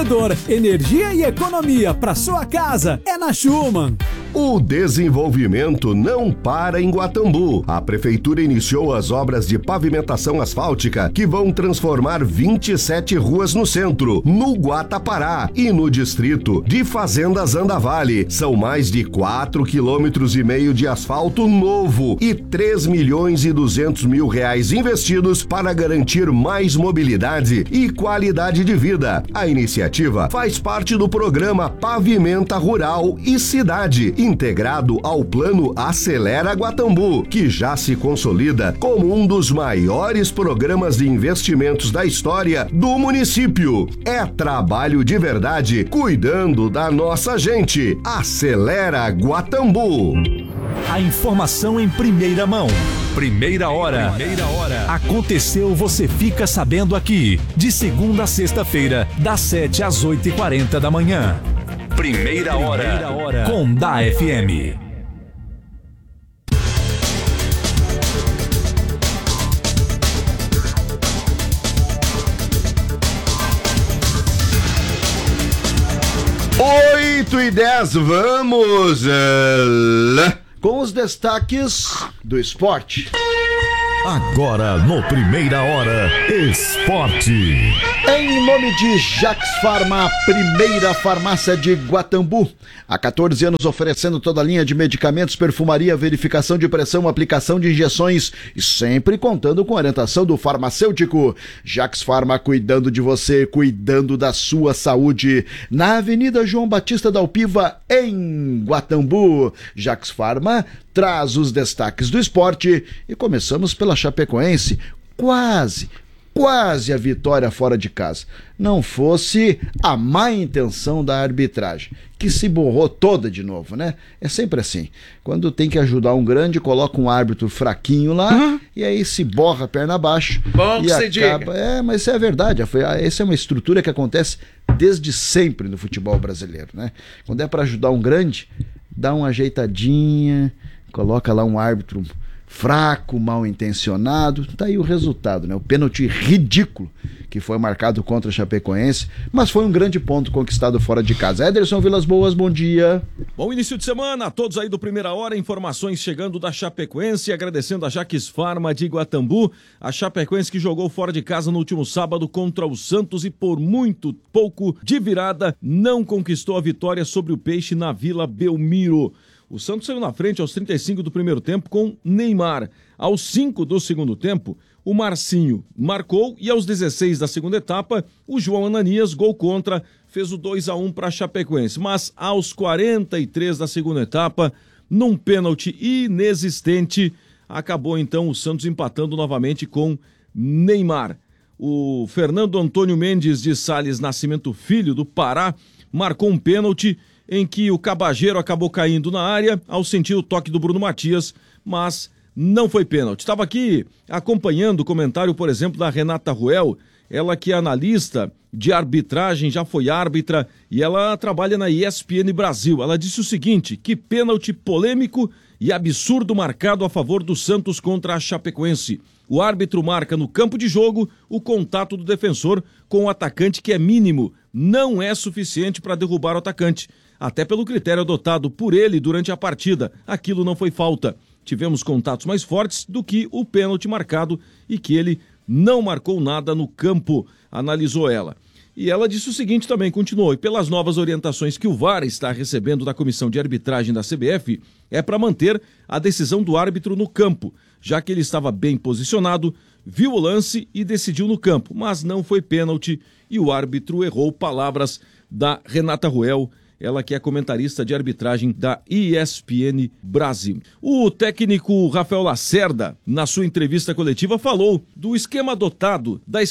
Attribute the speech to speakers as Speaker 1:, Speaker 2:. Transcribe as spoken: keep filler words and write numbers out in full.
Speaker 1: Consumidor, energia e economia para sua casa é na Schumann.
Speaker 2: O desenvolvimento não para em Guatambu. A prefeitura iniciou as obras de pavimentação asfáltica que vão transformar vinte e sete ruas no centro, no Guatapará e no distrito de Fazendas Andavale. São mais de quatro quilômetros e meio de asfalto novo e três milhões e duzentos mil reais investidos para garantir mais mobilidade e qualidade de vida. A iniciativa faz parte do programa Pavimenta Rural e Cidade, integrado ao Plano Acelera Guatambu, que já se consolida como um dos maiores programas de investimentos da história do município. É trabalho de verdade, cuidando da nossa gente. Acelera Guatambu.
Speaker 3: A informação em primeira mão. Primeira hora. Primeira hora. Aconteceu, você fica sabendo aqui. De segunda a sexta-feira, das sete às oito e quarenta da manhã. Primeira hora. Primeira hora. Com da F M.
Speaker 2: Oito e dez, vamos uh,
Speaker 4: com os destaques do esporte.
Speaker 3: Agora no Primeira Hora, Esporte.
Speaker 4: Em nome de Jax Farma, a primeira farmácia de Guatambu. Há quatorze anos oferecendo toda a linha de medicamentos, perfumaria, verificação de pressão, aplicação de injeções e sempre contando com a orientação do farmacêutico. Jax Farma, cuidando de você, cuidando da sua saúde. Na Avenida João Batista da Alpiva, em Guatambu. Jax Farma traz os destaques do esporte e começamos pela Chapecoense. Quase, quase a vitória fora de casa. Não fosse a má intenção da arbitragem, que se borrou toda de novo, né? É sempre assim. Quando tem que ajudar um grande, coloca um árbitro fraquinho lá, uhum. e aí se borra a perna abaixo.
Speaker 5: Bom
Speaker 4: e
Speaker 5: que você
Speaker 4: acaba...
Speaker 5: diga.
Speaker 4: É, mas isso é verdade. Essa é uma estrutura que acontece desde sempre no futebol brasileiro, né? Quando é para ajudar um grande, dá uma ajeitadinha, coloca lá um árbitro fraco, mal intencionado, tá aí o resultado, né? O pênalti ridículo que foi marcado contra a Chapecoense, mas foi um grande ponto conquistado fora de casa. Ederson Vilas Boas, bom dia.
Speaker 6: Bom início de semana a todos aí do Primeira Hora, informações chegando da Chapecoense, agradecendo a Jax Farma de Guatambu, a Chapecoense que jogou fora de casa no último sábado contra o Santos e por muito pouco de virada não conquistou a vitória sobre o Peixe na Vila Belmiro. O Santos saiu na frente aos trinta e cinco do primeiro tempo com Neymar. Aos cinco do segundo tempo, o Marcinho marcou e aos dezesseis da segunda etapa, o João Ananias, gol contra, fez o dois a um para a Chapecoense. Mas aos quarenta e três da segunda etapa, num pênalti inexistente, acabou então o Santos empatando novamente com Neymar. O Fernando Antônio Mendes de Sales Nascimento Filho, do Pará, marcou um pênalti em que o Cabageiro acabou caindo na área ao sentir o toque do Bruno Matias, mas não foi pênalti. Estava aqui acompanhando o comentário, por exemplo, da Renata Ruel, ela que é analista de arbitragem, já foi árbitra e ela trabalha na E S P N Brasil. Ela disse o seguinte, que pênalti polêmico e absurdo marcado a favor do Santos contra a Chapecoense. O árbitro marca no campo de jogo o contato do defensor com o atacante que é mínimo, não é suficiente para derrubar o atacante. Até pelo critério adotado por ele durante a partida, aquilo não foi falta. Tivemos contatos mais fortes do que o pênalti marcado e que ele não marcou nada no campo, analisou ela. E ela disse o seguinte também, continuou, e pelas novas orientações que o V A R está recebendo da Comissão de Arbitragem da C B F, é para manter a decisão do árbitro no campo, já que ele estava bem posicionado, viu o lance e decidiu no campo, mas não foi pênalti e o árbitro errou, palavras da Renata Ruel, ela que é comentarista de arbitragem da E S P N Brasil. O técnico Rafael Lacerda, na sua entrevista coletiva, falou do esquema adotado da,